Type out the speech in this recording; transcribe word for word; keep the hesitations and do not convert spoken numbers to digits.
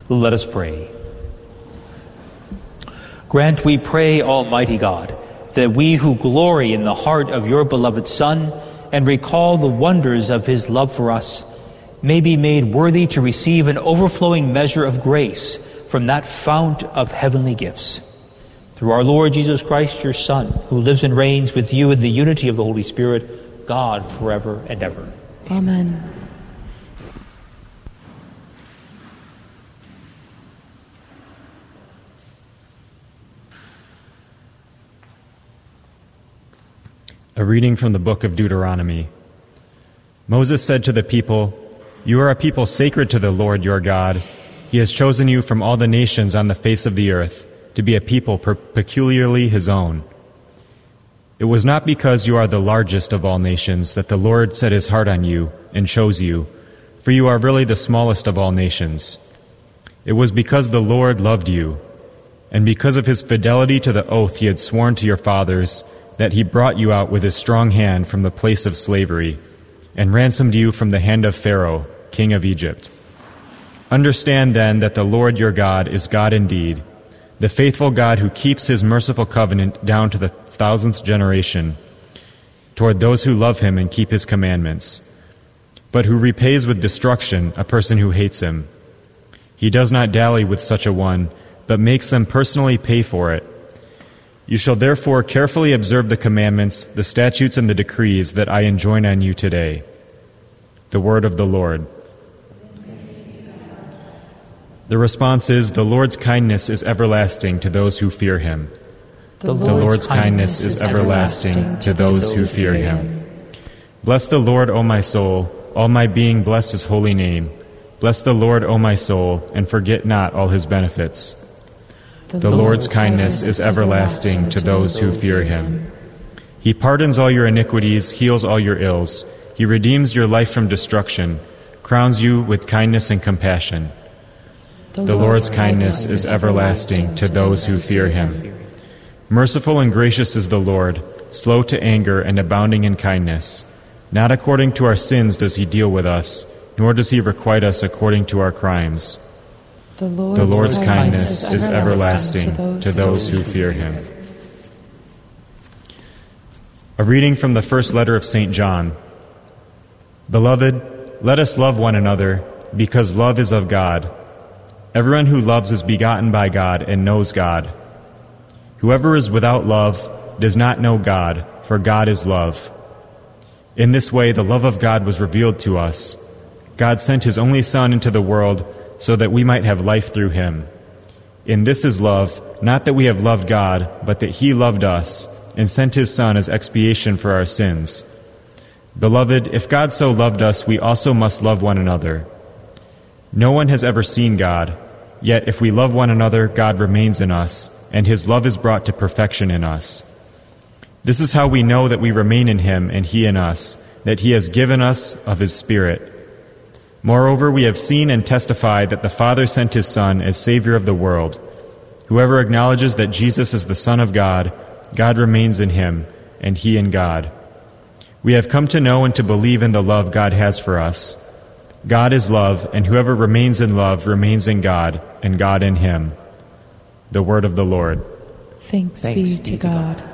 Let us pray. Grant, we pray, Almighty God, that we who glory in the heart of your beloved Son and recall the wonders of his love for us may be made worthy to receive an overflowing measure of grace from that fount of heavenly gifts. Through our Lord Jesus Christ, your Son, who lives and reigns with you in the unity of the Holy Spirit, God, forever and ever. Amen. A reading from the book of Deuteronomy. Moses said to the people, "You are a people sacred to the Lord your God. He has chosen you from all the nations on the face of the earth to be a people per- peculiarly his own. It was not because you are the largest of all nations that the Lord set his heart on you and chose you, for you are really the smallest of all nations. It was because the Lord loved you, and because of his fidelity to the oath he had sworn to your fathers, that he brought you out with his strong hand from the place of slavery, and ransomed you from the hand of Pharaoh, king of Egypt. Understand then that the Lord your God is God indeed, the faithful God who keeps his merciful covenant down to the thousandth generation, toward those who love him and keep his commandments, but who repays with destruction a person who hates him. He does not dally with such a one, but makes them personally pay for it. You shall therefore carefully observe the commandments, the statutes, and the decrees that I enjoin on you today." The word of the Lord. The response is, "The Lord's kindness is everlasting to those who fear him." The Lord's, the Lord's kindness, kindness is everlasting, everlasting to those who fear him. Bless the Lord, O my soul. All my being bless his holy name. Bless the Lord, O my soul, and forget not all his benefits. The Lord's kindness is everlasting to those who fear him. He pardons all your iniquities, heals all your ills. He redeems your life from destruction, crowns you with kindness and compassion. The Lord's kindness is everlasting to those who fear him. Merciful and gracious is the Lord, slow to anger and abounding in kindness. Not according to our sins does he deal with us, nor does he requite us according to our crimes. The Lord's, the Lord's kindness, kindness is everlasting, everlasting to those who fear him. A reading from the first letter of Saint John. Beloved, let us love one another, because love is of God. Everyone who loves is begotten by God and knows God. Whoever is without love does not know God, for God is love. In this way the love of God was revealed to us. God sent his only Son into the world so that we might have life through him. In this is love, not that we have loved God, but that he loved us, and sent his Son as expiation for our sins. Beloved, if God so loved us, we also must love one another. No one has ever seen God, yet if we love one another, God remains in us, and his love is brought to perfection in us. This is how we know that we remain in him and he in us, that he has given us of his Spirit. Moreover, we have seen and testified that the Father sent his Son as Savior of the world. Whoever acknowledges that Jesus is the Son of God, God remains in him, and he in God. We have come to know and to believe in the love God has for us. God is love, and whoever remains in love remains in God, and God in him. The word of the Lord. Thanks, Thanks be to God. God.